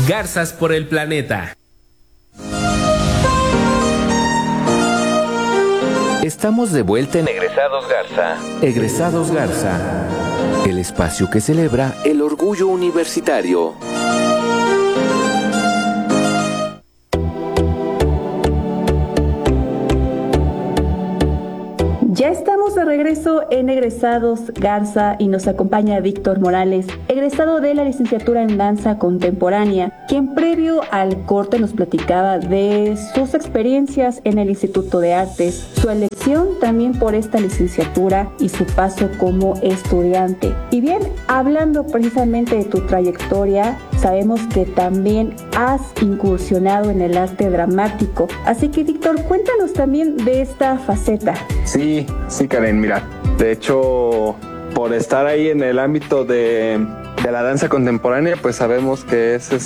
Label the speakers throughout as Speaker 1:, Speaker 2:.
Speaker 1: Garzas por el planeta.
Speaker 2: Estamos de vuelta en Egresados Garza. Egresados Garza, el espacio que celebra el orgullo universitario.
Speaker 3: Ya estamos de regreso en Egresados Garza y nos acompaña Víctor Morales, egresado de la licenciatura en Danza Contemporánea, quien previo al corte nos platicaba de sus experiencias en el Instituto de Artes, su elección también por esta licenciatura y su paso como estudiante. Y bien, hablando precisamente de tu trayectoria, sabemos que también has incursionado en el arte dramático. Así que, Víctor, cuéntanos también de esta faceta.
Speaker 4: Sí, Karen, mira, de hecho, por estar ahí en el ámbito de la danza contemporánea, pues sabemos que es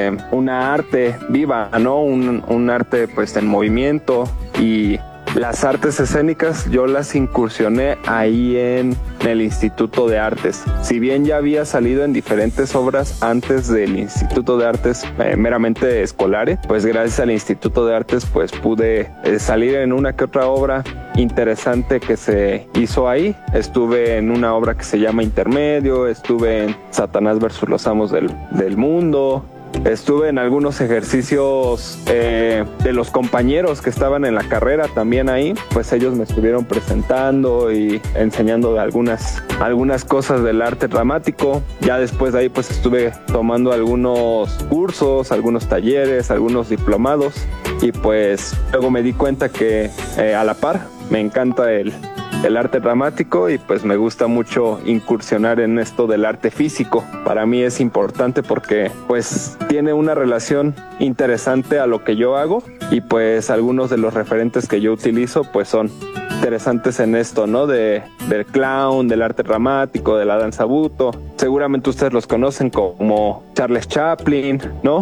Speaker 4: una arte viva, ¿no? Un arte pues en movimiento, y las artes escénicas yo las incursioné ahí en el Instituto de Artes. Si bien ya había salido en diferentes obras antes del Instituto de Artes meramente escolares, pues gracias al Instituto de Artes pues pude salir en una que otra obra interesante que se hizo ahí. Estuve en una obra que se llama Intermedio, estuve en Satanás versus los amos del mundo. Estuve en algunos ejercicios de los compañeros que estaban en la carrera también ahí, pues ellos me estuvieron presentando y enseñando de algunas cosas del arte dramático. Ya después de ahí pues estuve tomando algunos cursos, algunos talleres, algunos diplomados, y pues luego me di cuenta que a la par me encanta el arte dramático, y pues me gusta mucho incursionar en esto del arte físico. Para mí es importante porque pues tiene una relación interesante a lo que yo hago, y pues algunos de los referentes que yo utilizo pues son interesantes en esto, ¿no? Del clown, del arte dramático, de la danza buto. Seguramente ustedes los conocen como Charles Chaplin, ¿no?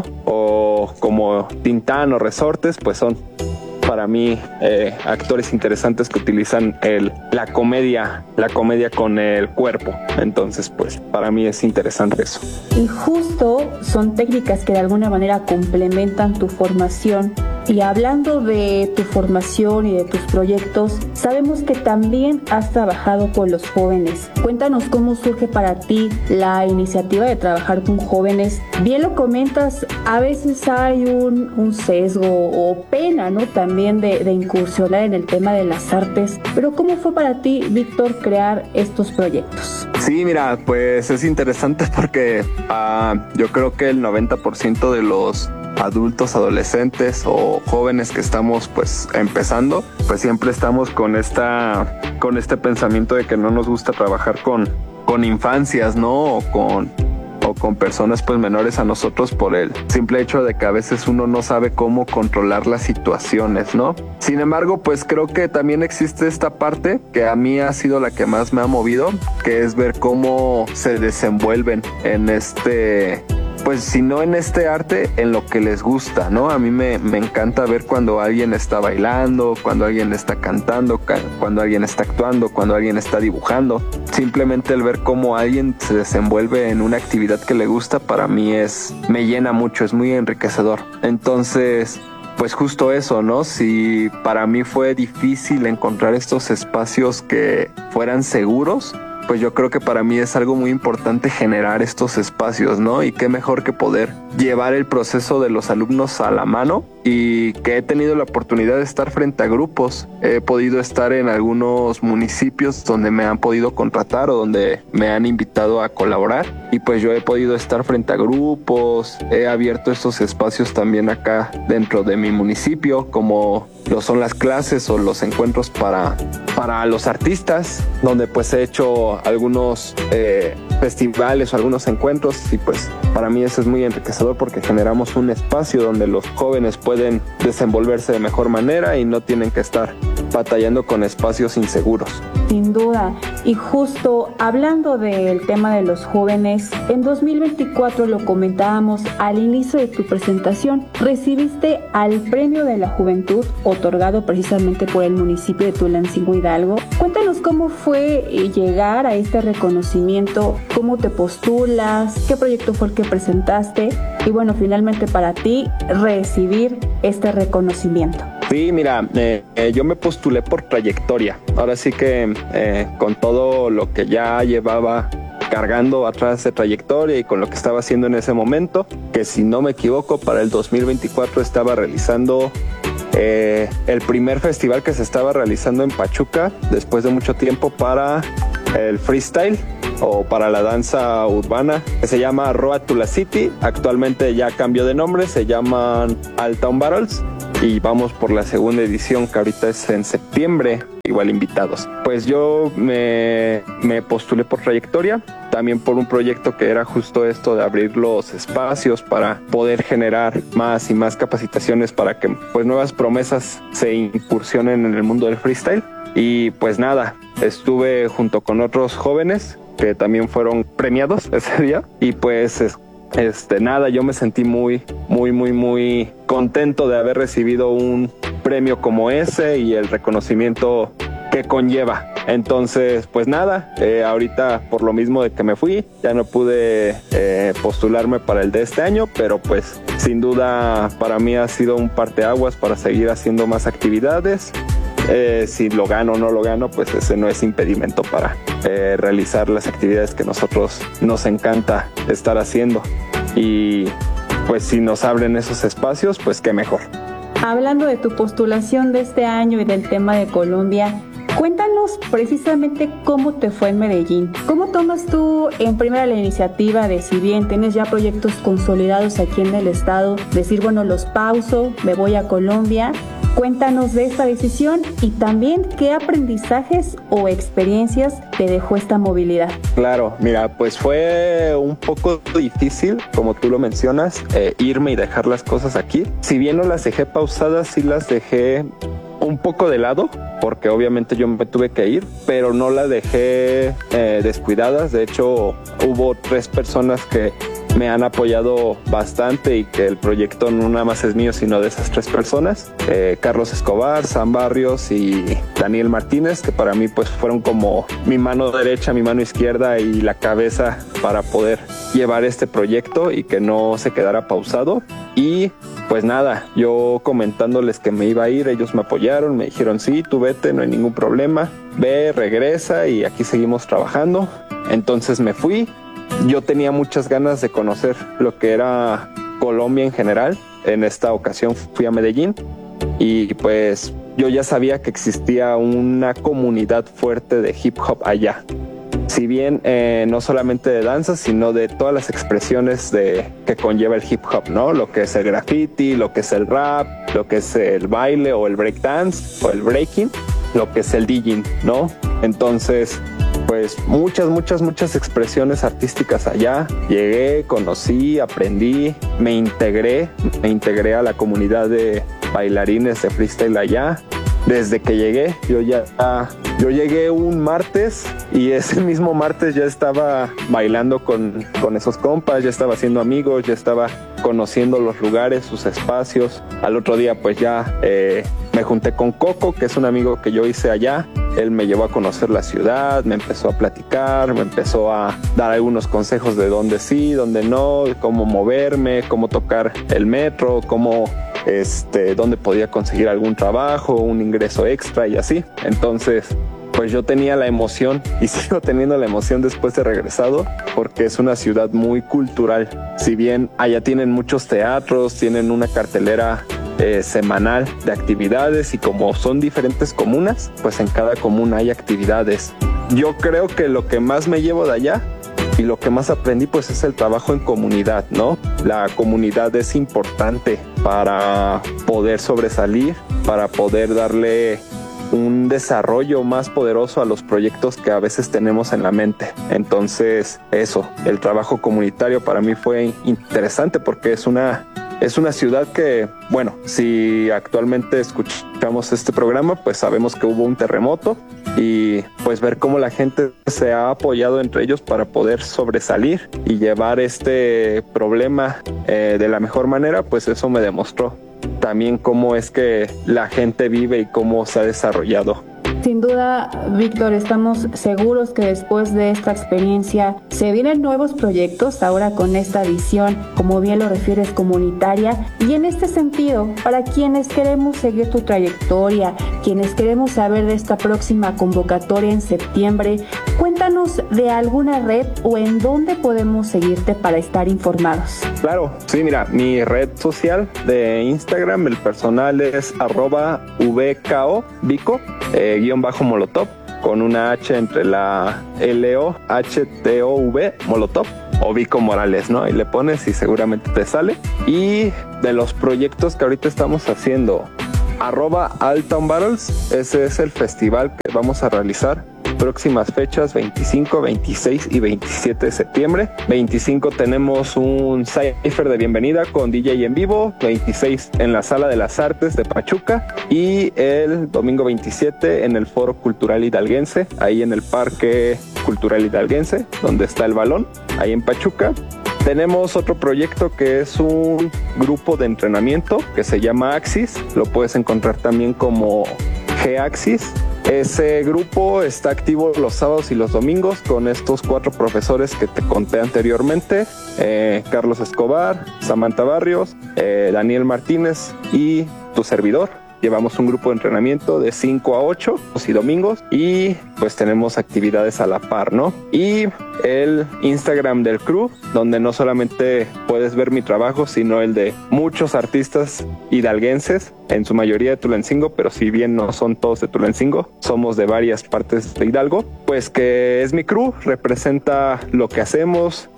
Speaker 4: O como Tintán o Resortes, pues son para mí actores interesantes que utilizan la comedia con el cuerpo. Entonces pues para mí es interesante eso.
Speaker 3: Y justo son técnicas que de alguna manera complementan tu formación. Y hablando de tu formación y de tus proyectos, sabemos que también has trabajado con los jóvenes. Cuéntanos cómo surge para ti la iniciativa de trabajar con jóvenes. Bien lo comentas, a veces hay un sesgo o pena, ¿no? También de incursionar en el tema de las artes. Pero ¿cómo fue para ti, Víctor, crear estos proyectos?
Speaker 4: Sí, mira, pues es interesante porque yo creo que el 90% de los adultos, adolescentes o jóvenes que estamos pues empezando, pues siempre estamos con este pensamiento de que no nos gusta trabajar con infancias, ¿no? O con personas pues menores a nosotros, por el simple hecho de que a veces uno no sabe cómo controlar las situaciones, ¿no? Sin embargo, pues creo que también existe esta parte que a mí ha sido la que más me ha movido, que es ver cómo se desenvuelven en pues si no en este arte, en lo que les gusta, ¿no? A mí me encanta ver cuando alguien está bailando, cuando alguien está cantando, cuando alguien está actuando, cuando alguien está dibujando. Simplemente el ver cómo alguien se desenvuelve en una actividad que le gusta, para mí me llena mucho, es muy enriquecedor. Entonces, pues justo eso, ¿no? Si para mí fue difícil encontrar estos espacios que fueran seguros, pues yo creo que para mí es algo muy importante generar estos espacios, ¿no? Y qué mejor que poder llevar el proceso de los alumnos a la mano, y que he tenido la oportunidad de estar frente a grupos. He podido estar en algunos municipios donde me han podido contratar o donde me han invitado a colaborar, y pues yo he podido estar frente a grupos. He abierto estos espacios también acá dentro de mi municipio, como lo son las clases o los encuentros para los artistas, donde pues he hecho algunos festivales o algunos encuentros, y pues para mí eso es muy enriquecedor porque generamos un espacio donde los jóvenes pueden desenvolverse de mejor manera y no tienen que estar batallando con espacios inseguros.
Speaker 3: Sin duda. Y justo hablando del tema de los jóvenes, en 2024 lo comentábamos al inicio de tu presentación, recibiste al Premio de la Juventud otorgado precisamente por el municipio de Tulancingo Hidalgo. Cuéntanos cómo fue llegar a este reconocimiento, cómo te postulas, qué proyecto fue el que presentaste y bueno, finalmente para ti recibir este reconocimiento.
Speaker 4: Sí, mira, yo me postulé por trayectoria. Ahora sí que con todo lo que ya llevaba cargando atrás de trayectoria y con lo que estaba haciendo en ese momento, que si no me equivoco para el 2024 estaba realizando el primer festival que se estaba realizando en Pachuca después de mucho tiempo para el freestyle o para la danza urbana, que se llama Road to la City. Actualmente ya cambió de nombre, se llaman All Town Battles y vamos por la segunda edición, que ahorita es en septiembre, igual invitados. Pues yo me postulé por trayectoria, también por un proyecto que era justo esto de abrir los espacios para poder generar más y más capacitaciones para que pues nuevas promesas se incursionen en el mundo del freestyle. Y pues nada, estuve junto con otros jóvenes que también fueron premiados ese día y pues nada, yo me sentí muy contento de haber recibido un premio como ese y el reconocimiento que conlleva. Entonces, pues nada, ahorita por lo mismo de que me fui, ya no pude postularme para el de este año, pero pues sin duda para mí ha sido un parteaguas para seguir haciendo más actividades. Si lo gano o no lo gano, pues ese no es impedimento para realizar las actividades que nosotros nos encanta estar haciendo. Y pues si nos abren esos espacios, pues qué mejor.
Speaker 3: Hablando de tu postulación de este año y del tema de Colombia, cuéntanos precisamente cómo te fue en Medellín. ¿Cómo tomas tú en primera la iniciativa de, si bien tienes ya proyectos consolidados aquí en el estado, decir, bueno, los pauso, me voy a Colombia? Cuéntanos de esta decisión y también qué aprendizajes o experiencias te dejó esta movilidad.
Speaker 4: Claro, mira, pues fue un poco difícil, como tú lo mencionas, irme y dejar las cosas aquí. Si bien no las dejé pausadas, sí las dejé un poco de lado, porque obviamente yo me tuve que ir, pero no las dejé descuidadas. De hecho, hubo 3 personas que me han apoyado bastante y que el proyecto no nada más es mío, sino de esas 3 personas, Carlos Escobar, Sam Barrios y Daniel Martínez, que para mí pues fueron como mi mano derecha, mi mano izquierda y la cabeza para poder llevar este proyecto y que no se quedara pausado. Y pues nada, yo comentándoles que me iba a ir, ellos me apoyaron, me dijeron sí, tú vete, no hay ningún problema, ve, regresa y aquí seguimos trabajando. Entonces me fui. Yo tenía muchas ganas de conocer lo que era Colombia en general. En esta ocasión fui a Medellín y pues yo ya sabía que existía una comunidad fuerte de hip hop allá. Si bien no solamente de danza, sino de todas las expresiones que conlleva el hip hop, ¿no? Lo que es el graffiti, lo que es el rap, lo que es el baile o el breakdance o el breaking, lo que es el DJing, ¿no? Entonces, pues muchas expresiones artísticas allá. Llegué, conocí, aprendí, me integré a la comunidad de bailarines de freestyle allá. Desde que llegué, yo llegué un martes y ese mismo martes ya estaba bailando con esos compas, ya estaba haciendo amigos, ya estaba conociendo los lugares, sus espacios. Al otro día pues ya me junté con Coco, que es un amigo que yo hice allá. Él me llevó a conocer la ciudad, me empezó a platicar, me empezó a dar algunos consejos de dónde sí, dónde no, cómo moverme, cómo tocar el metro, dónde podía conseguir algún trabajo, un ingreso extra y así. Entonces, pues yo tenía la emoción y sigo teniendo la emoción después de regresado, porque es una ciudad muy cultural. Si bien allá tienen muchos teatros, tienen una cartelera semanal de actividades y como son diferentes comunas, pues en cada comuna hay actividades. Yo creo que lo que más me llevo de allá y lo que más aprendí pues es el trabajo en comunidad, ¿no? La comunidad es importante para poder sobresalir, para poder darle un desarrollo más poderoso a los proyectos que a veces tenemos en la mente. Entonces, el trabajo comunitario para mí fue interesante porque es una Es una ciudad que, bueno, si actualmente escuchamos este programa, pues sabemos que hubo un terremoto y pues ver cómo la gente se ha apoyado entre ellos para poder sobresalir y llevar este problema de la mejor manera, pues eso me demostró también cómo es que la gente vive y cómo se ha desarrollado.
Speaker 3: Sin duda, Víctor, estamos seguros que después de esta experiencia se vienen nuevos proyectos, ahora con esta visión, como bien lo refieres, comunitaria. Y en este sentido, para quienes queremos seguir tu trayectoria, quienes queremos saber de esta próxima convocatoria en septiembre, cuéntanos de alguna red o en dónde podemos seguirte para estar informados.
Speaker 4: Claro, sí, mira, mi red social de Instagram, el personal es @vko, Vico, _Molotov, con una H entre la LOHTOV, Molotov, o Vico Morales, ¿no? Y le pones y seguramente te sale. Y de los proyectos que ahorita estamos haciendo, @Altown Battles, ese es el festival que vamos a realizar. Próximas fechas 25, 26 y 27 de septiembre. 25 tenemos un cypher de bienvenida con DJ en vivo, 26 en la Sala de las Artes de Pachuca y el domingo 27 en el Foro Cultural Hidalguense, ahí en el Parque Cultural Hidalguense, donde está el balón, ahí en Pachuca. Tenemos otro proyecto que es un grupo de entrenamiento que se llama Axis, lo puedes encontrar también como G-Axis. Ese grupo está activo los sábados y los domingos con estos 4 profesores que te conté anteriormente, Carlos Escobar, Samantha Barrios, Daniel Martínez y tu servidor. Llevamos un grupo de entrenamiento de 5 a 8 y domingos y pues tenemos actividades a la par, ¿no? Y el Instagram del crew, donde no solamente puedes ver mi trabajo, sino el de muchos artistas hidalguenses, en su mayoría de Tulancingo, pero si bien no son todos de Tulancingo, somos de varias partes de Hidalgo, pues que es mi crew, representa lo que hacemos,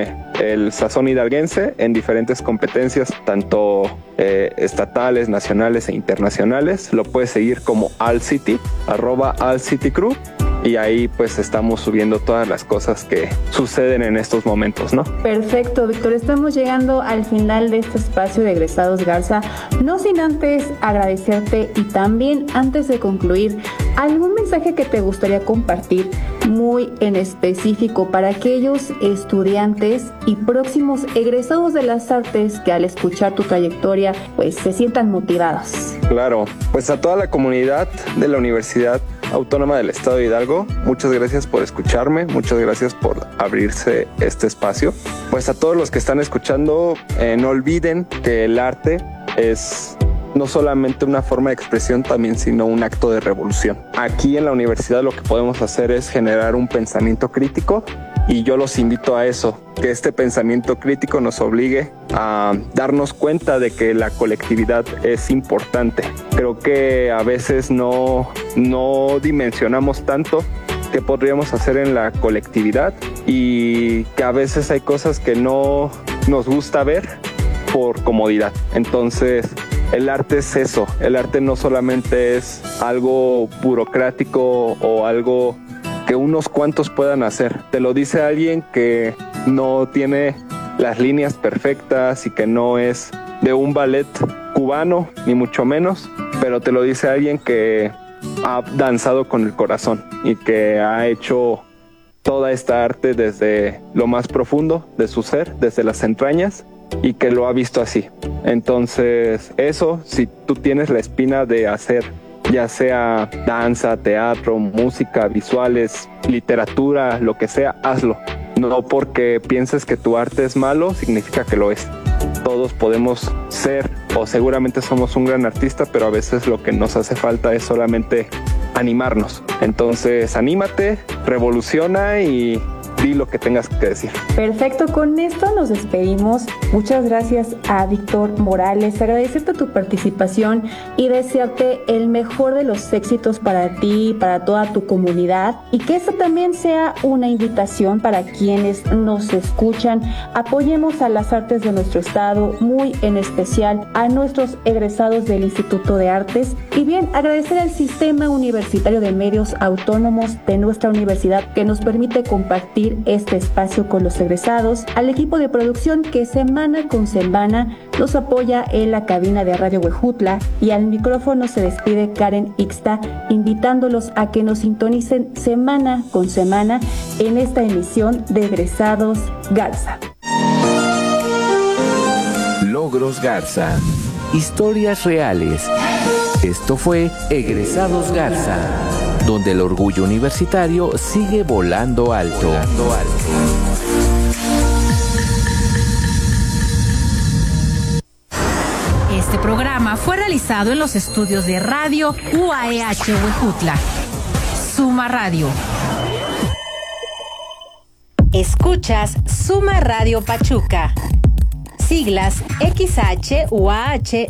Speaker 4: el sazón hidalguense en diferentes competencias, tanto estatales, nacionales e internacionales. Lo puedes seguir como AllCity, @AllCityCrew. Y ahí pues estamos subiendo todas las cosas que suceden en estos momentos, ¿no?
Speaker 3: Perfecto, Víctor. Estamos llegando al final de este espacio de Egresados Garza. No sin antes agradecerte y también antes de concluir, ¿algún mensaje que te gustaría compartir muy en específico para aquellos estudiantes y próximos egresados de las artes que al escuchar tu trayectoria pues se sientan motivados?
Speaker 4: Claro, pues a toda la comunidad de la Universidad Autónoma del Estado de Hidalgo, muchas gracias por escucharme, muchas gracias por abrirse este espacio. Pues a todos los que están escuchando, no olviden que el arte es no solamente una forma de expresión también, sino un acto de revolución. Aquí en la universidad lo que podemos hacer es generar un pensamiento crítico y yo los invito a eso, que este pensamiento crítico nos obligue a darnos cuenta de que la colectividad es importante. Creo que a veces no dimensionamos tanto qué podríamos hacer en la colectividad y que a veces hay cosas que no nos gusta ver por comodidad. Entonces, el arte es eso. El arte no solamente es algo burocrático o algo que unos cuantos puedan hacer. Te lo dice alguien que no tiene las líneas perfectas y que no es de un ballet cubano, ni mucho menos, pero te lo dice alguien que ha danzado con el corazón y que ha hecho toda esta arte desde lo más profundo de su ser, desde las entrañas, y que lo ha visto así. Entonces, eso, si tú tienes la espina de hacer, ya sea danza, teatro, música, visuales, literatura, lo que sea, hazlo. No porque pienses que tu arte es malo, significa que lo es. Todos podemos ser, o seguramente somos un gran artista, pero a veces lo que nos hace falta es solamente animarnos. Entonces, anímate, revoluciona y di lo que tengas que decir.
Speaker 3: Perfecto, con esto nos despedimos. Muchas gracias a Víctor Morales, agradecerte tu participación y desearte el mejor de los éxitos para ti, para toda tu comunidad, y que esto también sea una invitación para quienes nos escuchan. Apoyemos a las artes de nuestro estado, muy en especial a nuestros egresados del Instituto de Artes, y bien, agradecer al Sistema Universitario de Medios Autónomos de nuestra universidad que nos permite compartir compartir este espacio con los egresados, al equipo de producción que semana con semana nos apoya en la cabina de Radio Huejutla, y al micrófono se despide Karen Ixta, invitándolos a que nos sintonicen semana con semana en esta emisión de Egresados Garza.
Speaker 2: Logros Garza. Historias reales. Esto fue Egresados Garza, donde el orgullo universitario sigue volando alto.
Speaker 5: Este programa fue realizado en los estudios de Radio UAEH Huejutla. Suma Radio. Escuchas Suma Radio Pachuca. Siglas XH-UAH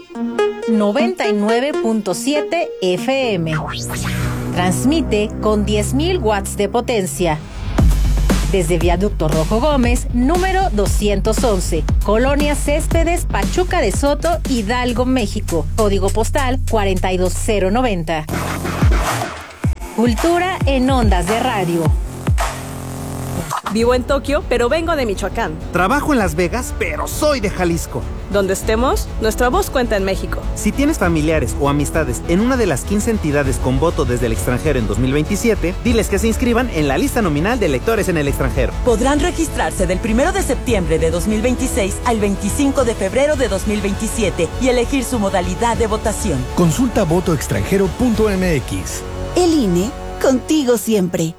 Speaker 5: 99.7 FM. Transmite con 10.000 watts de potencia. Desde Viaducto Rojo Gómez, número 211, Colonia Céspedes, Pachuca de Soto, Hidalgo, México. Código postal 42090. Cultura en ondas de radio.
Speaker 6: Vivo en Tokio, pero vengo de Michoacán.
Speaker 7: Trabajo en Las Vegas, pero soy de Jalisco.
Speaker 6: Donde estemos, nuestra voz cuenta en México.
Speaker 7: Si tienes familiares o amistades en una de las 15 entidades con voto desde el extranjero en 2027, diles que se inscriban en la lista nominal de electores en el extranjero.
Speaker 8: Podrán registrarse del 1 de septiembre de 2026 al 25 de febrero de 2027 y elegir su modalidad de votación.
Speaker 9: Consulta votoextranjero.mx.
Speaker 10: El INE, contigo siempre.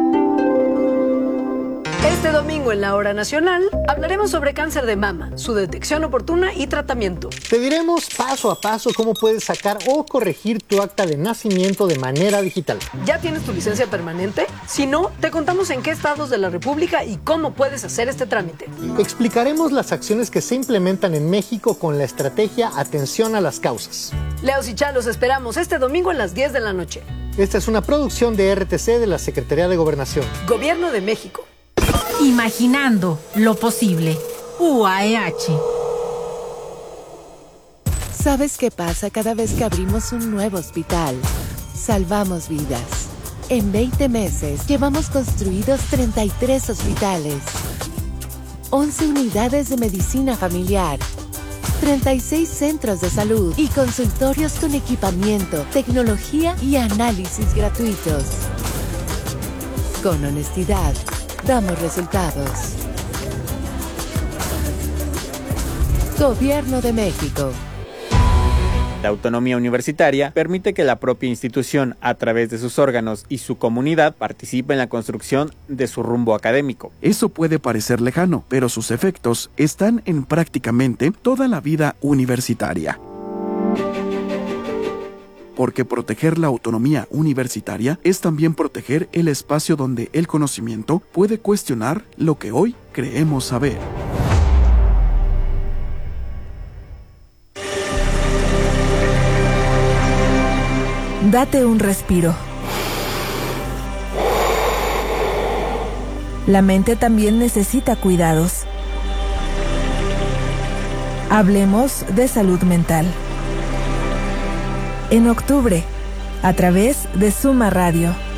Speaker 11: Este domingo en la Hora Nacional hablaremos sobre cáncer de mama, su detección oportuna y tratamiento.
Speaker 12: Te diremos paso a paso cómo puedes sacar o corregir tu acta de nacimiento de manera digital.
Speaker 11: ¿Ya tienes tu licencia permanente? Si no, te contamos en qué estados de la República y cómo puedes hacer este trámite.
Speaker 12: Explicaremos las acciones que se implementan en México con la estrategia Atención a las Causas.
Speaker 11: Leos y Cha, los esperamos este domingo a las 10 de la noche.
Speaker 12: Esta es una producción de RTC de la Secretaría de Gobernación.
Speaker 11: Gobierno de México.
Speaker 5: Imaginando lo posible. UAEH.
Speaker 10: ¿Sabes qué pasa cada vez que abrimos un nuevo hospital? Salvamos vidas. En 20 meses llevamos construidos 33 hospitales, 11 unidades de medicina familiar, 36 centros de salud y consultorios con equipamiento, tecnología y análisis gratuitos. Con honestidad, damos resultados. Gobierno de México.
Speaker 7: La autonomía universitaria permite que la propia institución, a través de sus órganos y su comunidad, participe en la construcción de su rumbo académico.
Speaker 9: Eso puede parecer lejano, pero sus efectos están en prácticamente toda la vida universitaria. Porque proteger la autonomía universitaria es también proteger el espacio donde el conocimiento puede cuestionar lo que hoy creemos saber.
Speaker 13: Date un respiro. La mente también necesita cuidados. Hablemos de salud mental. En octubre, a través de Suma Radio.